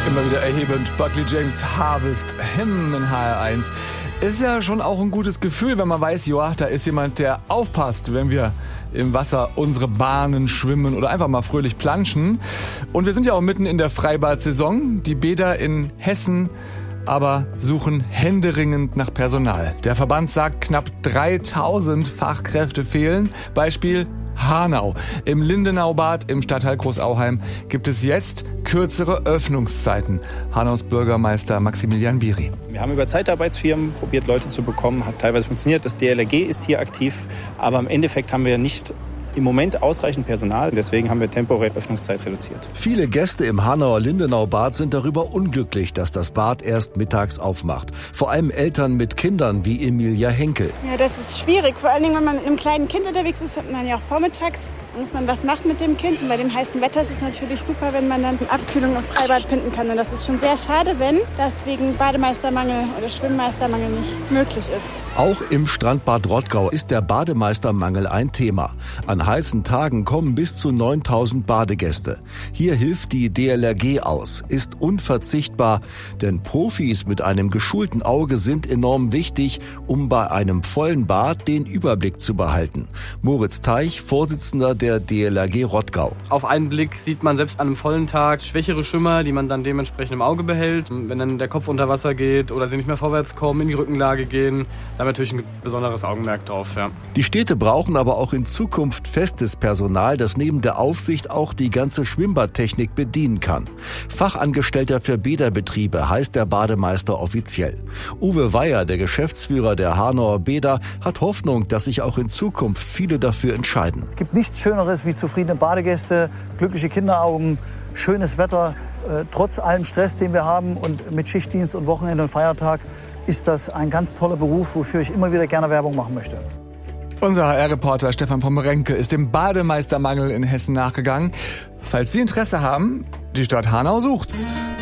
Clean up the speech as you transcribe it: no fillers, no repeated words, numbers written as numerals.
Immer wieder erhebend. Buckley James Harvest, Hymn in HR1. Ist ja schon auch ein gutes Gefühl, wenn man weiß, joa, da ist jemand, der aufpasst, wenn wir im Wasser unsere Bahnen schwimmen oder einfach mal fröhlich planschen. Und wir sind ja auch mitten in der Freibad-Saison. Die Bäder in Hessen aber suchen händeringend nach Personal. Der Verband sagt, knapp 3000 Fachkräfte fehlen. Beispiel Hanau. Im Lindenaubad im Stadtteil Großauheim gibt es jetzt kürzere Öffnungszeiten. Hanaus Bürgermeister Maximilian Biri. Wir haben über Zeitarbeitsfirmen probiert, Leute zu bekommen. Hat teilweise funktioniert. Das DLRG ist hier aktiv. Aber im Endeffekt haben wir nicht im Moment ausreichend Personal. Deswegen haben wir temporär Öffnungszeit reduziert. Viele Gäste im Hanauer Lindenaubad sind darüber unglücklich, dass das Bad erst mittags aufmacht. Vor allem Eltern mit Kindern wie Emilia Henkel. Ja, das ist schwierig. Vor allen Dingen, wenn man mit einem kleinen Kind unterwegs ist, hat man ja auch vormittags. Muss man was machen mit dem Kind. Und bei dem heißen Wetter ist es natürlich super, wenn man dann Abkühlung im Freibad finden kann. Und das ist schon sehr schade, wenn das wegen Bademeistermangel oder Schwimmmeistermangel nicht möglich ist. Auch im Strandbad Rottgau ist der Bademeistermangel ein Thema. An heißen Tagen kommen bis zu 9000 Badegäste. Hier hilft die DLRG aus, ist unverzichtbar, denn Profis mit einem geschulten Auge sind enorm wichtig, um bei einem vollen Bad den Überblick zu behalten. Moritz Teich, Vorsitzender der DLRG Rottgau. Auf einen Blick sieht man selbst an einem vollen Tag schwächere Schwimmer, die man dann dementsprechend im Auge behält. Wenn dann der Kopf unter Wasser geht oder sie nicht mehr vorwärts kommen, in die Rückenlage gehen, da haben wir natürlich ein besonderes Augenmerk drauf. Ja. Die Städte brauchen aber auch in Zukunft festes Personal, das neben der Aufsicht auch die ganze Schwimmbadtechnik bedienen kann. Fachangestellter für Bäderbetriebe heißt der Bademeister offiziell. Uwe Weyer, der Geschäftsführer der Hanauer Bäder, hat Hoffnung, dass sich auch in Zukunft viele dafür entscheiden. Es gibt nichts Schöneres wie zufriedene Badegäste, glückliche Kinderaugen, schönes Wetter. Trotz allem Stress, den wir haben und mit Schichtdienst und Wochenende und Feiertag, ist das ein ganz toller Beruf, wofür ich immer wieder gerne Werbung machen möchte. Unser HR-Reporter Stefan Pommerenke ist dem Bademeistermangel in Hessen nachgegangen. Falls Sie Interesse haben, die Stadt Hanau sucht's.